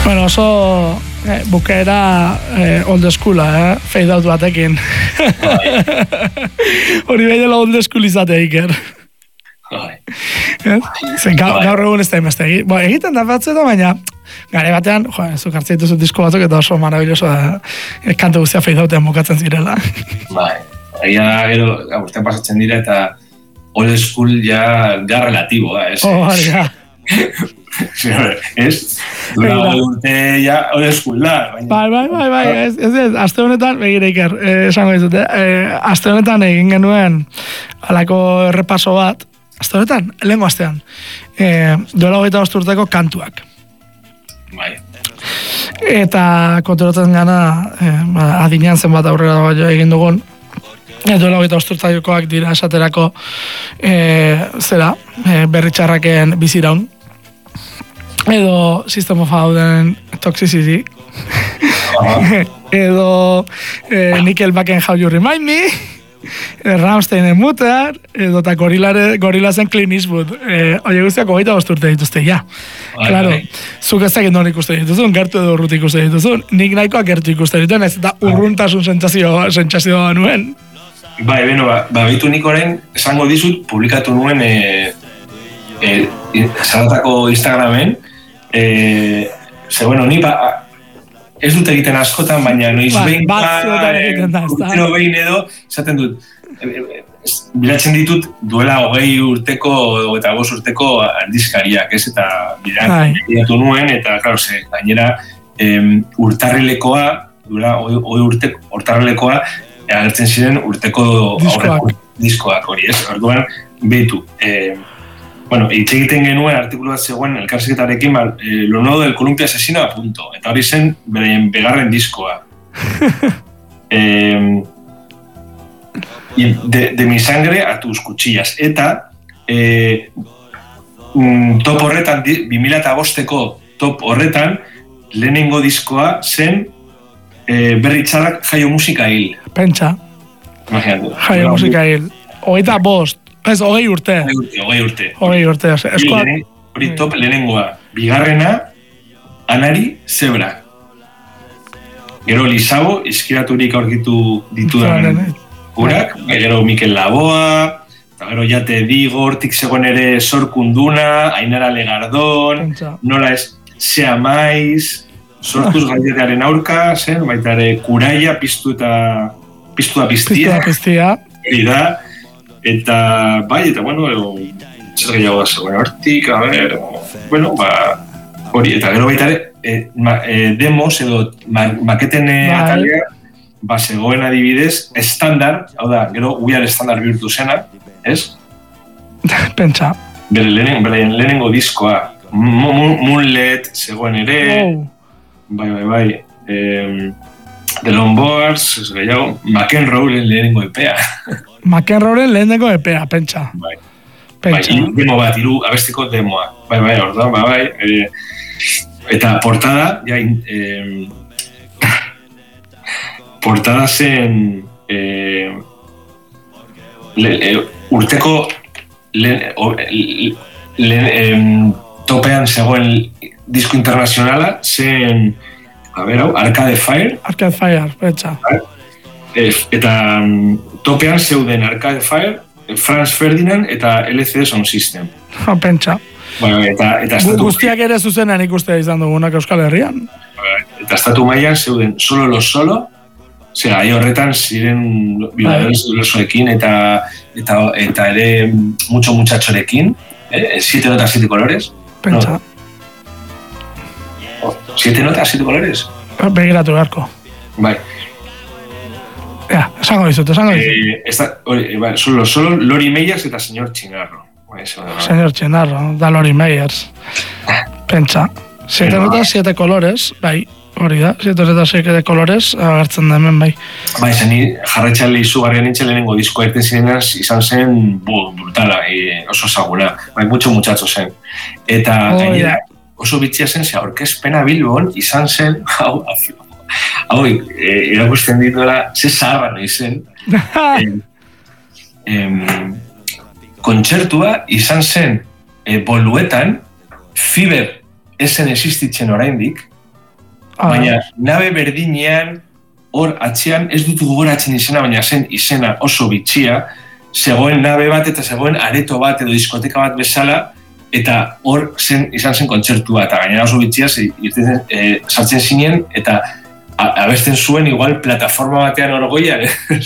Bueno, oso bukaera old schoola, fade out batekin. Hori behidela old school izatea, Iker. Gaur egun ez da imazte. Egiten da batzeta, baina gare batean, zuk hartzea dituzu disko batzuk eta oso maravilloso kantu guztia fade outean bukatzen zirela. Bai, gero, urtean pasatzen dira eta old school ja relatibo, ez? Ja. Ez? Dura urte ja old school da. Bai, ez, aste honetan, begira Iker, esango dizute, aste honetan egin genuen alako errepaso bat, aste honetan, lehenko astean, duela 25 urteko kantuak. Bai. Eta kontrolatzen gana, adinean zenbat aurrera egin dugun, duela 25 urtekoak dira esaterako berritxarraken biziraun, edo System of a Down Toxicity, edo Nickelbacken How You Remind Me, Rammsteinen Mutter, edo eta Gorillasen Clint Eastwood. Oie guztiak 25 urte dituzte, ja. Claro, zuk ez dakit non ikuste dituzun, gertu edo urruti ikuste dituzun, nik nahikoak gertu ikuste dituen, ez eta urruntasun sentsazioa nuen. Bai, baitu nik orain, esango dizut, publikatu nuen zaratako Instagramen, ni ez dut egiten askotan, baina noiz urtero behin edo, esaten dut, bilatzen ditut duela 20 urteko eta 5 urteko aldizkariak, ez? Eta bilatu nuen, eta, klaro, gainera, urtarrilekoa, duela 20 urteko urtarrilekoa, agertzen ziren urteko diskoak hori, ez? Orduan, behitu. Hitz egiten genuen artikulu bat zegoen elkarrizketarekin, lo nuevo del Columpio Asesino a punto. Eta hori zen beraien begarren diskoa. De mi sangre a tus cuchillas. Eta top horretan, 2005ko top horretan, lehenengo diskoa zen berritxarrak Jaio Musika Hil. Pentsa. Imaginatu. Jaio Musika Hil. 25. Ez, 20 urte. 20 urte. Hori top lehenengoa. Bigarrena, Anari Zebra. Gero Lizabo, izkiraturik aurkitu ditudan urak. Gero Mikel Laboa, eta gero Jate Digo, hortik zegoen ere Sorkunduna, Ainara Legardón, nola ez, Sea Maiz, sortuz gaitetearen aurka, baita ere Kuraia, piztu da piztia. Hori da. Eta, zer gehiago da zegoen hortik, hori, eta gero baita ere, demos edo maketen atalea, zegoen adibidez, estandar, hau da, gero uiar estandar bihurtu zena, ez? Pentsa. Bere lehenengo diskoa, Moonlet zegoen ere, bai, The Lombards, ez gehiago, McEnroe lehenengo epea. McEnroe lehenengo epea, pentsa. Bai, demo bat, abestiko demoa. Bai, orduan, eta portada, portada zen urteko topean zegoen disko internazionala zen Arcade Fire. Arcade Fire, pentsa. Eta topean zeuden Arcade Fire, Franz Ferdinand eta LCD Sound System. Pentsa. Guztiak ere zuzenan ikustea izan dugunak Euskal Herrian. Eta estatu mailan zeuden Solo los Solo, ahi horretan ziren violadores losoekin eta ere mucho muchachorekin, 7 notas, 7 colores. Pentsa. 7 notas, 7 colores? Begiratu beharko. Bai. Esango dizut. Solo Lori Meyers eta Señor Chinarro. Señor Chinarro, da Lori Meyers. Pentsa. 7 notas, 7 colores, bai. Hori da, 7 notas, 7 colores, agertzen da hemen, bai. Bai, zeni jarretxale izugarrian nintzen lehenengo diskoa erten zirenaz, izan zen brutala, oso ezaguna. Bai, mucho zen. Eta gainera, oso bitxia zen, aurkezpena Bilbon izan zen, irakusten dituela, ze zaharra nahi zen. Kontzertua izan zen Boluetan, Fiber esen existitzen oraindik, baina nabe berdinean, hor atzean ez dut gogoratzen izena, baina zen izena oso bitxia, zegoen nabe bat eta zegoen areto bat edo diskoteka bat bezala, eta hor izan zen kontzertua, eta gainera oso bitxia, sartzen zinen, eta abesten zuen igual plataforma batean orgoian.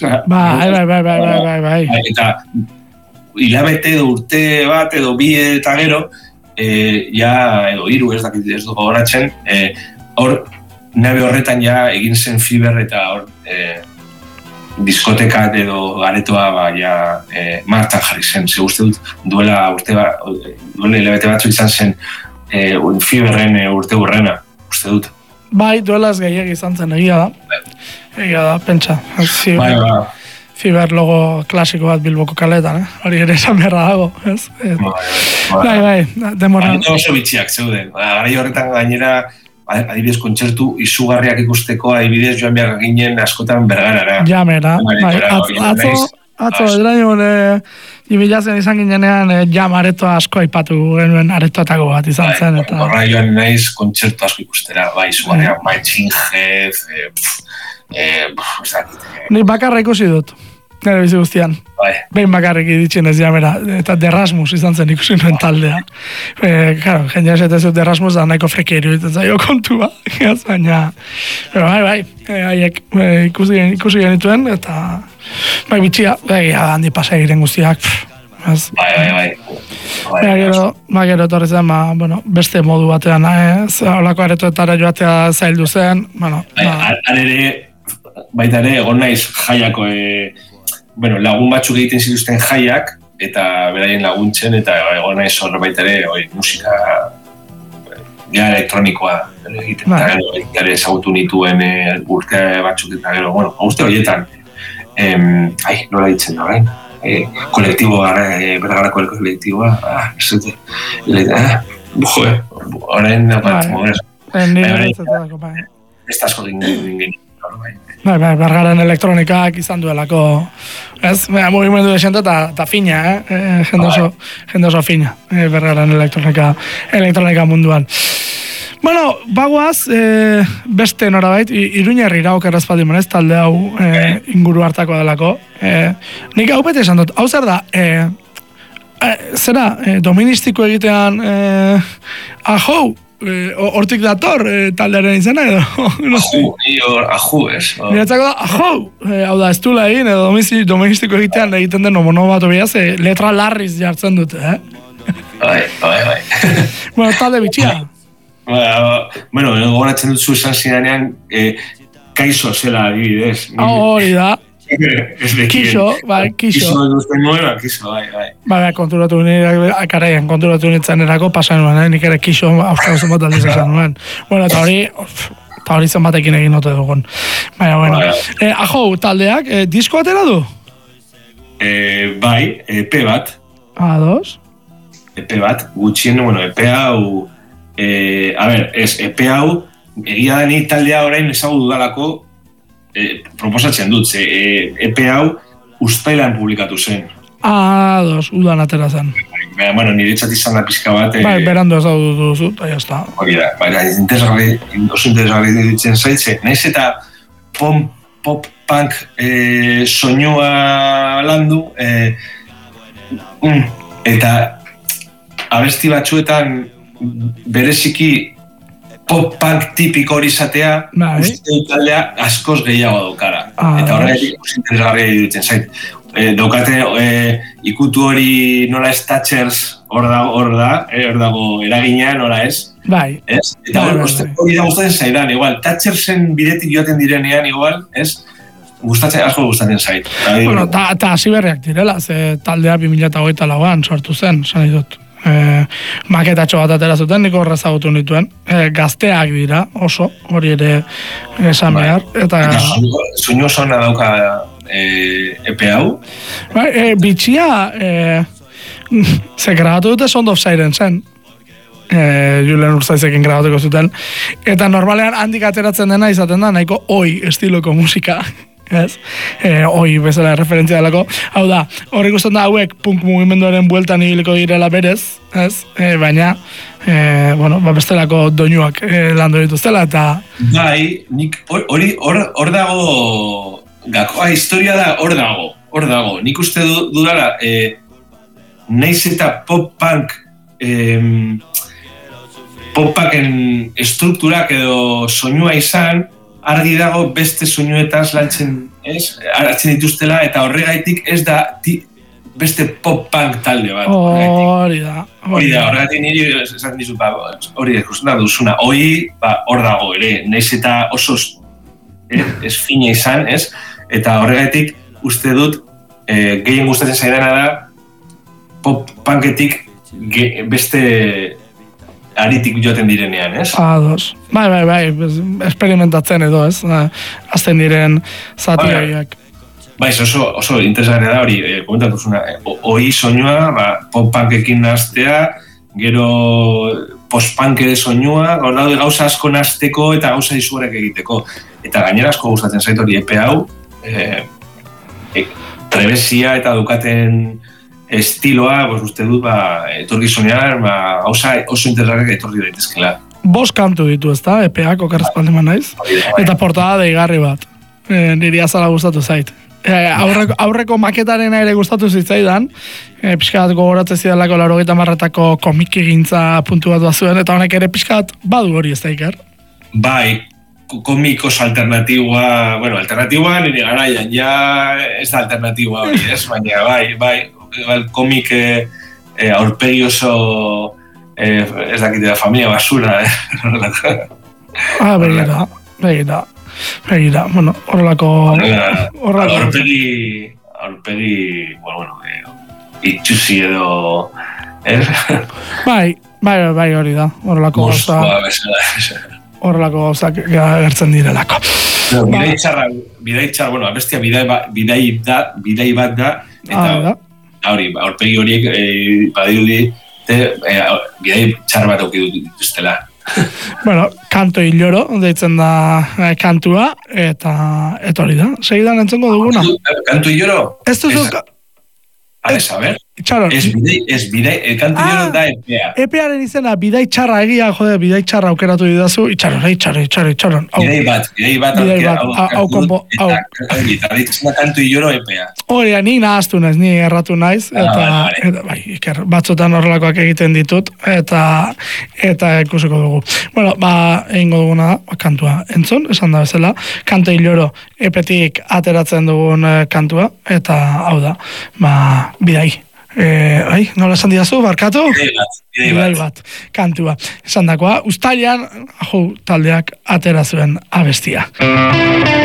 Bai. Eta hilabete edo urte bat edo bi eta gero, edo hiru ez dakit ez du gogoratzen, hor nabe horretan ja egin zen Fiber eta hor diskotekat edo aretoa martan jarri zen. Ze uste dut duela hilabete batzu izan zen Fiberren urte hurrena, uste dut. Bai, duelaz gehiagi izan zen, egia da, pentsa. Fiber logo klasiko bat Bilboko kaletan, hori ere esan beharra dago, ez? Bai, demoran. Baina oso bitxiak zeuden, garai horretan gainera, adibidez kontzertu izugarriak ikusteko, adibidez joan behar ginen askotan Bergarara. Jamera, atzo, edraino, ibilazen izan ginenean jam aretoa asko aipatu genuen aretoatako bat izan zen. Horra joan naiz kontzertu asko ikustera, izugarriak, Txingez, Ni bakarra ikusi dut, nire bizi guztian. Behin bakarrik iditxen ez jamera, eta Derrasmus izan zen ikusi nuen taldea. Claro, jendea esetezut Derrasmus da nahiko frekeru ditzen zaio kontua, baina, haiek ikusi genituen, eta bitxia, handi pasa egiren guztiak. Gero etorri zen, beste modu batean, holako aretoetara joatea zaildu zen, baita ere, egon naiz jaiako, lagun batzuk egiten zituzten jaiak, eta beraien laguntzen, eta egon naiz hor baita ere, musika elektronikoa egiten, eta gero ezagutu nituen urte batzuk, eta gero, uste horietan, nola ditzen da, orain? Kolektiboa, Bergarako kolektiboa, orain, ez asko ginen. Bergaren elektronikak izan duelako, ez? Mugimendu desente eta fina, jende oso fina, Bergaren elektronika munduan. Bueno, bagoaz, beste norabait, Iruñerrira okerraz paldimonez, talde hau inguru hartako delako. Nik hau bete esan dut, hau zer da, zera, doministiko egitean, ahou, hortik dator taldearen izena edo? Aju, ez. Niretzako da, ahou! Hau da, ez du egin, edo doministiko egitean egiten den homonobatu biaz, letra larriz jartzen dute, Bai. Bueno, talde bitxia. Gogoratzen dut zu esan zidanean, Kaizo zela adibidez. Hori da. Kixo. Kixo duzten nueva, Kixo, bai. Konturatu nintzen erako pasan nuen, nik ere Kixo auskauzen bat aldiz esan nuen. Bueno, eta hori zen batekin egin note dugun. Baina, Ajo, taldeak, disko atera du? Bai, EP bat. Ados? EP bat, gutxien, EP hau, EP hau, egia da ni taldea orain ezagutu dudalako, proposatzen dut, EP hau Uztailan publikatu zen. Ados, udan atera zen. Niretzat izan da pizka bat... Berandu ezagutu duzu, eta jazta. Hori da, oso interesgarri ditzen zaitze. Naiz eta pop-punk soinua landu, eta abesti batzuetan bereziki pop-punk tipiko hori izatea, uste dut taldea askoz gehiago daukara. Eta horretik interesgarria ditzen zait. Daukate ikutu hori nola ez Thatchers hor dago eragina, nola ez? Bai. Eta hori da gustatzen zaidan, igual. Thatchersen bidetik joaten direnean, igual, ez? Asko gustatzen zait. Eta hasi berriak direla, ze taldea 2008an sortu zen, zan dut. Maketatxo bat atera zuten, niko horrezagutu nituen. Gazteak dira, oso, hori ere esan behar. Eta soinu oso dauka EP hau? Bitxia, ze grabatu dute Sound of Siren zen. Julen Urzaizekin grabatuko zuten. Eta normalean handik ateratzen dena izaten da, nahiko oi estiloko musika. Hoi bezala referentzia delako. Hau da, horrik usten da hauek punk mugimenduaren bueltan ibiliko direla berez, baina bestelako doinuak landu dituztela, eta... Bai, nik hor dago, gakoa historia da hor dago. Nik uste dudala, naiz eta pop-punk, pop-punken estrukturak edo soinua izan, argi dago beste soinuetaz lantzen, hartzen dituztela, eta horregaitik ez da beste pop-punk talde bat. Hori da. Horregatik niri esan dizu, hori ikusten da duzuna. Hor dago ere, naiz eta oso ez fina izan, ez? Eta horregatik uste dut, gehien gustatzen zaidana da, pop-punketik beste aritik joaten direnean, ez? Ados. Bai, experimentatzen edo, ez? Azten diren zati horiek. Bai, oso interesgarria da hori, komentatu zuna, hori soinua, pop-punkekin nahaztea, gero post-punk ere soinua, gaur daude gauza asko nahazteko eta gauza izugarek egiteko. Eta gainera asko gustatzen zait hori EP hau, trebesia eta dukaten estiloa, uste dut, etorkizunean, gauza oso interesgarriak etorri daitezkela. 5 kantu ditu, ez da, EP-ak okerrezpaldeman naiz, eta portada deigarri bat, niri azala gustatu zait. Aurreko maketaren ere gustatu zitzaidan, pixkat gogoratzen zidalako 80-etako komiki gintza puntu bat bazuen, eta honek ere pixkat badu hori, ez da, Iker? Bai, komikos alternatiboa, alternatiboa nire garaian, ja ez da alternatiboa hori, ez? Baina, bai, komik aurpegi oso, ez dakite da, familia basura, begira. Horrelako... Aurpegi, itxusi edo... Bai, hori da. Horrelako gauzak gertzen direlako. Bidai txarra, abestia bidai bat da, eta hori, aurpegi horiek badirudi, bidai txarra bat auki dituztela. Kanto Illoro, deitzen da kantua, eta hori da. Segidan entzengo duguna. Kanto Illoro? Ez duzu... A ver, Itxaron. Ez bidai, kanto Illoro da EPEA. EPEaren izena, bidai txarra egia, bidai txarra aukeratu didazu, itxaron. Bidai bat, eta ditzen da kanto Illoro EPEA. Hori, ni nahaztu naiz, ni erratu naiz, eta Iker, batzotan horrelakoak egiten ditut, eta ikusiko dugu. Egingo duguna da, kantua entzun, esan da bezala, kanto Illoro epetik ateratzen dugun kantua, eta hau da, bidai. Nola esan didazu, barkatu? Bidai bat, kantua. Esan dakoa, uztailean, taldeak atera zuen abestia.